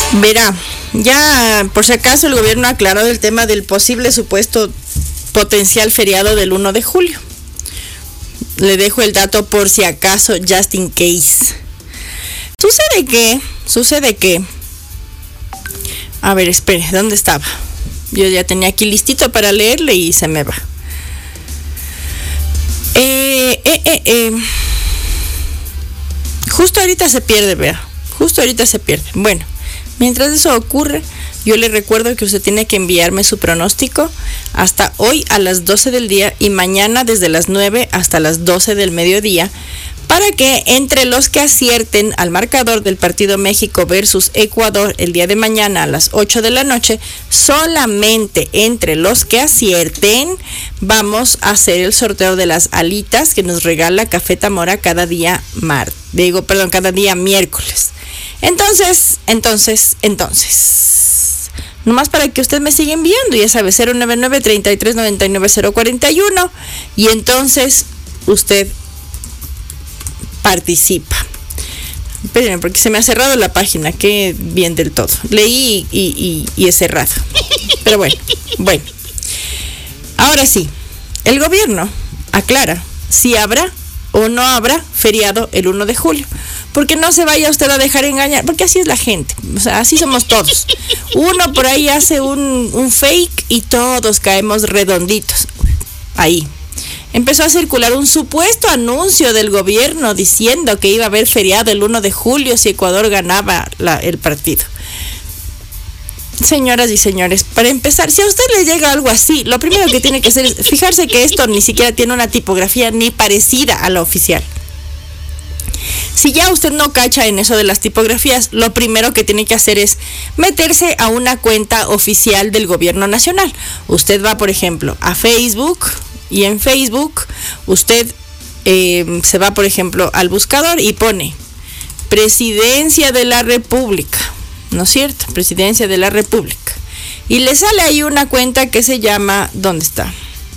Verá, ya por si acaso el gobierno ha aclarado el tema del posible supuesto potencial feriado del 1 de julio. Le dejo el dato por si acaso, just in case. Sucede que... A ver, espere, ¿dónde estaba? Yo ya tenía aquí listito para leerle y se me va. Justo ahorita se pierde, vea. Justo ahorita se pierde. Bueno, mientras eso ocurre, yo le recuerdo que usted tiene que enviarme su pronóstico hasta hoy a las 12 del día y mañana desde las 9 hasta las 12 del mediodía, para que entre los que acierten al marcador del partido México versus Ecuador el día de mañana a las 8 de la noche, solamente entre los que acierten vamos a hacer el sorteo de las alitas que nos regala Café Tamora cada día cada día miércoles. Entonces, nomás para que usted me siga enviando, ya sabe, 099-3399-041, y entonces usted participa. Espérenme, porque se me ha cerrado la página, que bien del todo. Leí y he cerrado. Pero bueno. Ahora sí, el gobierno aclara si habrá o no habrá feriado el 1 de julio. Porque no se vaya usted a dejar engañar, porque así es la gente, o sea, así somos todos. Uno por ahí hace un fake y todos caemos redonditos. Ahí empezó a circular un supuesto anuncio del gobierno diciendo que iba a haber feriado el 1 de julio si Ecuador ganaba el partido. Señoras y señores, para empezar, si a usted le llega algo así, lo primero que tiene que hacer es fijarse que esto ni siquiera tiene una tipografía ni parecida a la oficial. Si ya usted no cacha en eso de las tipografías, lo primero que tiene que hacer es meterse a una cuenta oficial del gobierno nacional. Usted va, por ejemplo, a Facebook, y en Facebook usted se va, por ejemplo, al buscador y pone Presidencia de la República, ¿no es cierto? Presidencia de la República. Y le sale ahí una cuenta que se llama... ¿Dónde está?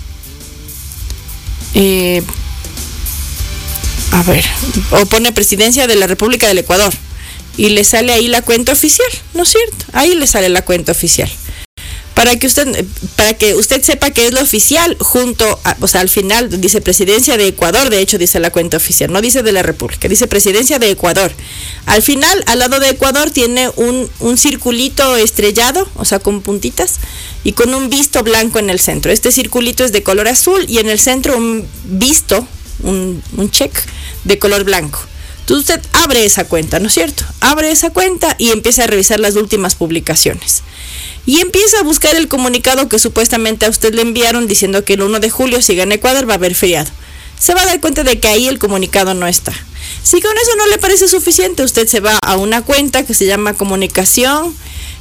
A ver, o pone Presidencia de la República del Ecuador y le sale ahí la cuenta oficial, ¿no es cierto? Ahí le sale la cuenta oficial. Para que usted sepa que es lo oficial, al final dice Presidencia de Ecuador, de hecho dice la cuenta oficial, no dice de la República, dice Presidencia de Ecuador. Al final, al lado de Ecuador tiene un circulito estrellado, o sea, con puntitas, y con un visto blanco en el centro. Este circulito es de color azul y en el centro un visto, un check de color blanco. Entonces usted abre esa cuenta, ¿no es cierto? Abre esa cuenta y empieza a revisar las últimas publicaciones. Y empieza a buscar el comunicado que supuestamente a usted le enviaron diciendo que el 1 de julio, si gana Ecuador, va a haber feriado. Se va a dar cuenta de que ahí el comunicado no está. Si con eso no le parece suficiente, usted se va a una cuenta que se llama Comunicación.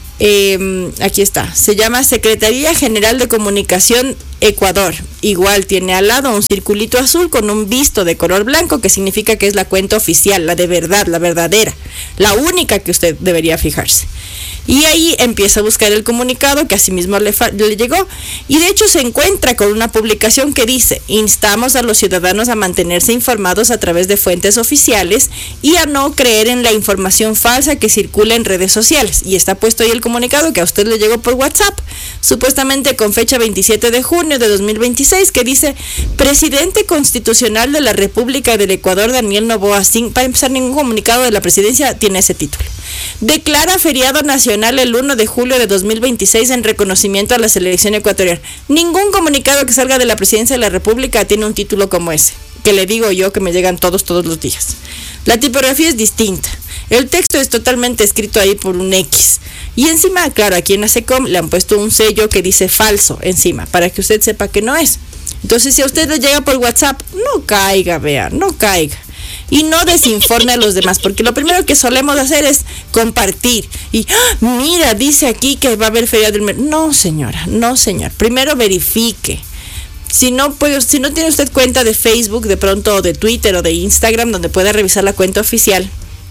Aquí está, se llama Secretaría General de Comunicación Ecuador. Igual tiene al lado un circulito azul con un visto de color blanco, que significa que es la cuenta oficial, la de verdad, la verdadera, la única que usted debería fijarse. Y ahí empieza a buscar el comunicado que asimismo le llegó, y de hecho se encuentra con una publicación que dice: instamos a los ciudadanos a mantenerse informados a través de fuentes oficiales y a no creer en la información falsa que circula en redes sociales. Y está puesto ahí el comunicado que a usted le llegó por WhatsApp, supuestamente con fecha 27 de junio de 2026, que dice: Presidente Constitucional de la República del Ecuador, Daniel Noboa. Para empezar, ningún comunicado de la presidencia tiene ese título. Declara feriado nacional el 1 de julio de 2026 en reconocimiento a la selección ecuatoriana. Ningún comunicado que salga de la presidencia de la República tiene un título como ese, que le digo yo que me llegan todos los días. La tipografía es distinta. El texto es totalmente escrito ahí por un X. Y encima, claro, aquí en ASECOM le han puesto un sello que dice falso encima, para que usted sepa que no es. Entonces, si a usted le llega por WhatsApp, no caiga, vea, no caiga. Y no desinforme a los demás, porque lo primero que solemos hacer es compartir. Y, mira, dice aquí que va a haber feriado del mes. No, señora, no, señor. Primero verifique. Si no tiene usted cuenta de Facebook, de pronto, o de Twitter, o de Instagram, donde pueda revisar la cuenta oficial,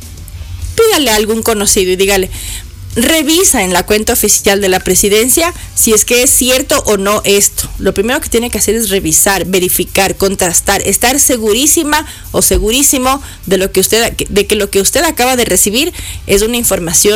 pídale a algún conocido y dígale: revisa en la cuenta oficial de la presidencia si es que es cierto o no esto. Lo primero que tiene que hacer es revisar, verificar, contrastar, estar segurísima o segurísimo de que lo que usted acaba de recibir es una información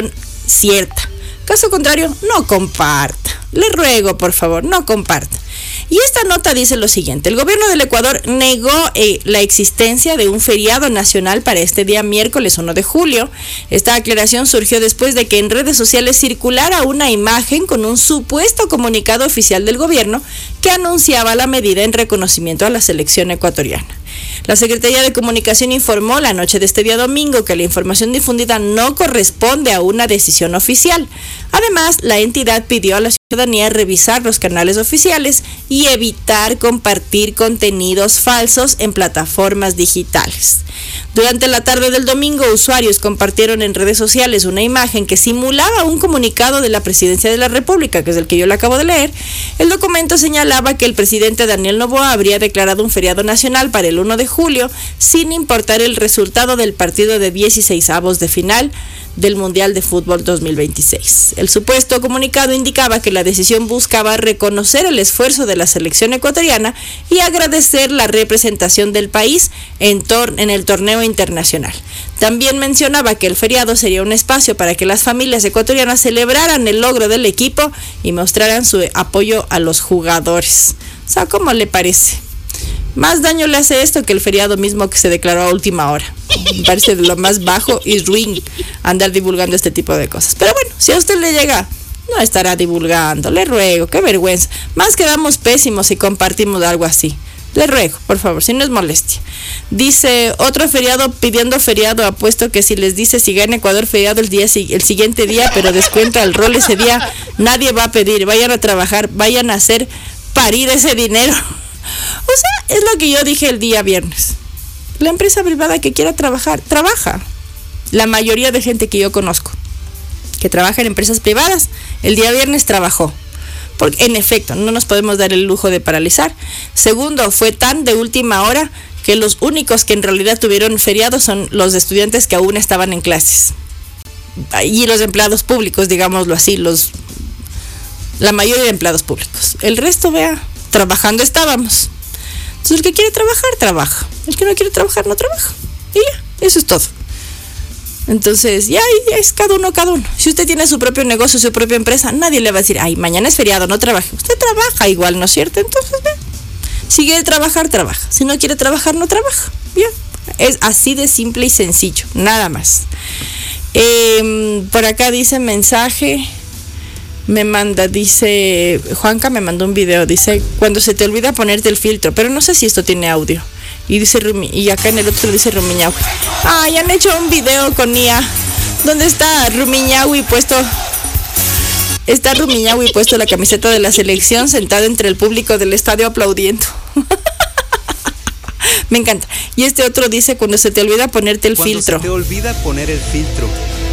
cierta. Caso contrario, no comparta. Le ruego, por favor, no comparta. Y esta nota dice lo siguiente: el gobierno del Ecuador negó la existencia de un feriado nacional para este día miércoles 1 de julio. Esta aclaración surgió después de que en redes sociales circulara una imagen con un supuesto comunicado oficial del gobierno que anunciaba la medida en reconocimiento a la selección ecuatoriana. La Secretaría de Comunicación informó la noche de este día domingo que la información difundida no corresponde a una decisión oficial. Además, la entidad pidió a la ciudadanía revisar los canales oficiales y evitar compartir contenidos falsos en plataformas digitales. Durante la tarde del domingo, usuarios compartieron en redes sociales una imagen que simulaba un comunicado de la Presidencia de la República, que es el que yo le acabo de leer. El documento señalaba que el presidente Daniel Noboa habría declarado un feriado nacional para el 1 de julio, sin importar el resultado del partido de 16avos de final del Mundial de Fútbol 2026. El supuesto comunicado indicaba que la decisión buscaba reconocer el esfuerzo de la selección ecuatoriana y agradecer la representación del país en el torneo internacional. También mencionaba que el feriado sería un espacio para que las familias ecuatorianas celebraran el logro del equipo y mostraran su apoyo a los jugadores. O sea, ¿cómo le parece? Más daño le hace esto que el feriado mismo que se declaró a última hora. Me parece de lo más bajo y ruin andar divulgando este tipo de cosas. Pero bueno, si a usted le llega, no estará divulgando. Le ruego, qué vergüenza. Más quedamos pésimos si compartimos algo así. Le ruego, por favor, si no es molestia. Dice, otro feriado pidiendo feriado, apuesto que si les dice si gana Ecuador feriado el siguiente día, pero descuenta el rol ese día, nadie va a pedir. Vayan a trabajar, vayan a hacer parir ese dinero. O sea, es lo que yo dije el día viernes. La empresa privada que quiera trabajar, trabaja. La mayoría de gente que yo conozco que trabaja en empresas privadas, el día viernes trabajó. Porque en efecto, no nos podemos dar el lujo de paralizar. Segundo, fue tan de última hora que los únicos que en realidad tuvieron feriado son los estudiantes que aún estaban en clases. Y los empleados públicos, digámoslo así, la mayoría de empleados públicos. El resto, vea, trabajando estábamos. Entonces el que quiere trabajar, trabaja. El que no quiere trabajar, no trabaja. Y ya, eso es todo. Entonces, ya es cada uno. Si usted tiene su propio negocio, su propia empresa, nadie le va a decir, ay, mañana es feriado, no trabaje. Usted trabaja igual, ¿no es cierto? Entonces, si quiere trabajar, trabaja. Si no quiere trabajar, no trabaja. Bien, es así de simple y sencillo, nada más. Por acá dice mensaje, dice, Juanca me mandó un video, dice, cuando se te olvida ponerte el filtro, pero no sé si esto tiene audio. Y dice y acá en el otro dice Rumiñahui. Ay, han hecho un video con IA. ¿Dónde está Rumiñahui puesto? Está Rumiñahui puesto la camiseta de la selección, sentado entre el público del estadio aplaudiendo. Me encanta. Y este otro dice, cuando se te olvida ponerte el filtro. Cuando se te olvida poner el filtro.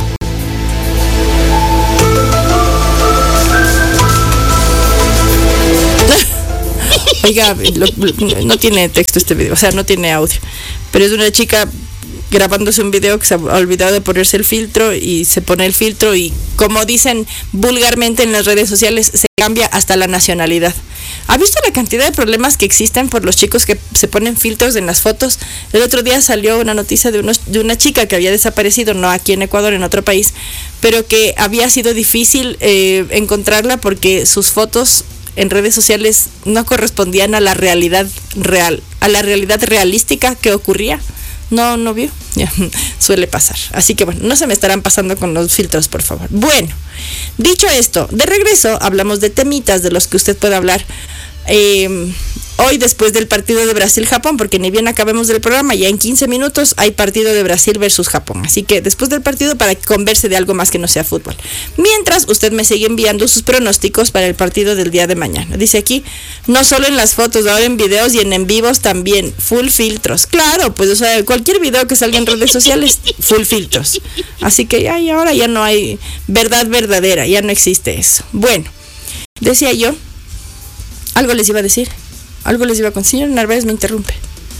Oiga, no tiene texto este video, o sea, no tiene audio. Pero es una chica grabándose un video que se ha olvidado de ponerse el filtro y se pone el filtro y, como dicen vulgarmente en las redes sociales, se cambia hasta la nacionalidad. ¿Ha visto la cantidad de problemas que existen por los chicos que se ponen filtros en las fotos? El otro día salió una noticia de una chica que había desaparecido, no aquí en Ecuador, en otro país, pero que había sido difícil encontrarla porque sus fotos en redes sociales no correspondían a la realidad real, a la realidad realística que ocurría. No vio, ya, suele pasar. Así que bueno, no se me estarán pasando con los filtros, por favor. Bueno, dicho esto, de regreso hablamos de temitas de los que usted puede hablar hoy después del partido de Brasil-Japón, porque ni bien acabemos del programa, ya en 15 minutos hay partido de Brasil versus Japón. Así que después del partido, para que converse de algo más que no sea fútbol. Mientras, usted me sigue enviando sus pronósticos para el partido del día de mañana. Dice aquí, no solo en las fotos, ahora en videos y en vivos también, full filtros. Claro, pues o sea, cualquier video que salga en redes sociales, full filtros. Así que ya, y ahora ya no hay verdad verdadera, ya no existe eso. Bueno, decía yo, algo les iba a decir. Algo les iba a contar. Señor Narváez me interrumpe.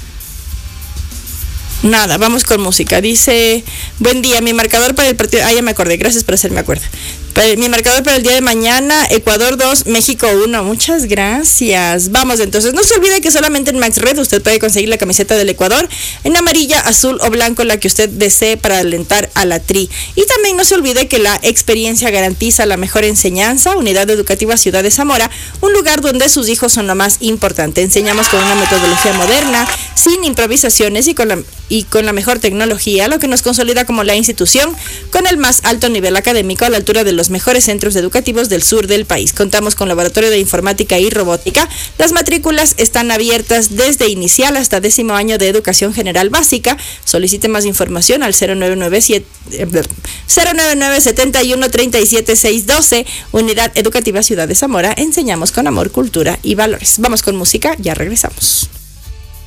Nada, vamos con música. Dice, buen día, mi marcador para el partido. Ah, ya me acordé, gracias por hacerme acuerdo. Mi marcador para el día de mañana, Ecuador 2, México 1. Muchas gracias. Vamos entonces, no se olvide que solamente en Max Red usted puede conseguir la camiseta del Ecuador en amarilla, azul o blanco, la que usted desee para alentar a la tri. Y también no se olvide que la experiencia garantiza la mejor enseñanza. Unidad Educativa Ciudad de Zamora, un lugar donde sus hijos son lo más importante. Enseñamos con una metodología moderna, sin improvisaciones y con la mejor tecnología, lo que nos consolida como la institución con el más alto nivel académico a la altura de los mejores centros educativos del sur del país. Contamos con laboratorio de informática y robótica. Las matrículas están abiertas desde inicial hasta 10º año de educación general básica. Solicite más información al 099-7137-612. Unidad Educativa Ciudad de Zamora. Enseñamos con amor, cultura y valores. Vamos con música, ya regresamos.